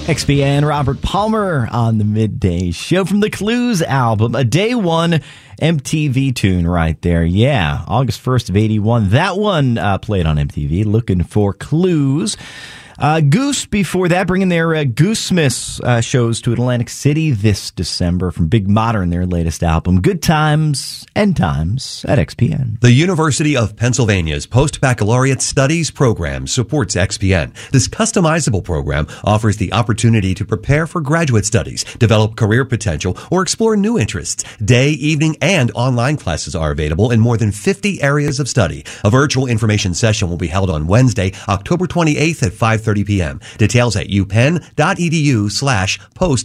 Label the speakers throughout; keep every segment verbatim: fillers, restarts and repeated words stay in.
Speaker 1: X P N, Robert Palmer on the Midday Show from the Clues album, a day one M T V tune right there. Yeah, August first of eighty-one. That one uh, played on M T V, Looking for Clues. Uh, Goose, before that, bringing their uh, Goosesmiths uh, shows to Atlantic City this December from Big Modern, their latest album. Good times and times at X P N.
Speaker 2: The University of Pennsylvania's Post-Baccalaureate Studies program supports X P N. This customizable program offers the opportunity to prepare for graduate studies, develop career potential, or explore new interests. Day, evening, and online classes are available in more than fifty areas of study. A virtual information session will be held on Wednesday, October twenty-eighth at five thirty p.m. Details at upenn.edu slash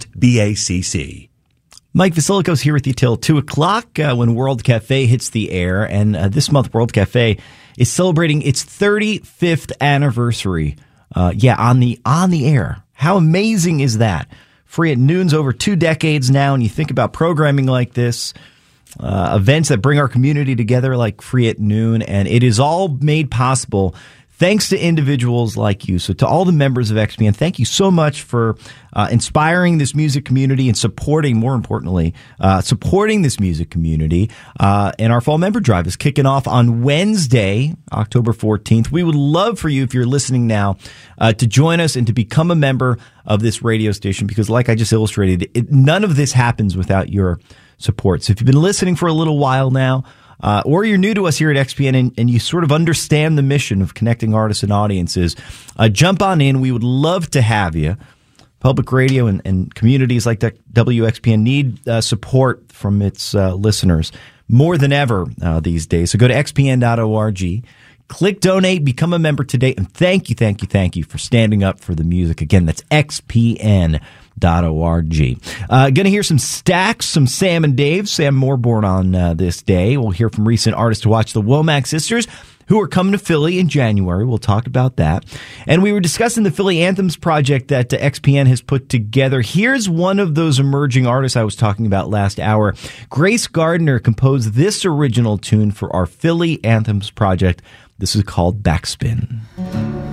Speaker 2: post-BACC.
Speaker 1: Mike Vasilikos here with you till two o'clock uh, when World Cafe hits the air. And uh, this month, World Cafe is celebrating its thirty-fifth anniversary. Uh, yeah, on the on the air. How amazing is that? Free at Noon's over two decades now, and you think about programming like this, uh, events that bring our community together like Free at Noon, and it is all made possible thanks to individuals like you. So to all the members of X P N, thank you so much for uh, inspiring this music community and supporting, more importantly, uh, supporting this music community. Uh, and our fall member drive is kicking off on Wednesday, October fourteenth. We would love for you, if you're listening now, uh, to join us and to become a member of this radio station, because like I just illustrated, it, none of this happens without your support. So if you've been listening for a little while now, Uh, or you're new to us here at X P N and, and you sort of understand the mission of connecting artists and audiences, uh, jump on in. We would love to have you. Public radio and, and communities like that, W X P N need uh, support from its uh, listeners more than ever uh, these days. So go to x p n dot org, click donate, become a member today, and thank you, thank you, thank you for standing up for the music. Again, that's x p n dot org. Uh, going to hear some Stax, some Sam and Dave. Sam Morborn on uh, this day. We'll hear from recent artists to watch, the Womack Sisters, who are coming to Philly in January. We'll talk about that. And we were discussing the Philly Anthems project that uh, X P N has put together. Here's one of those emerging artists I was talking about last hour. Grace Gardner composed this original tune for our Philly Anthems project. This is called Backspin.